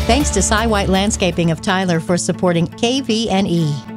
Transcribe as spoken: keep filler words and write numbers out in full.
Thanks to Cy White Landscaping of Tyler for supporting K V N E.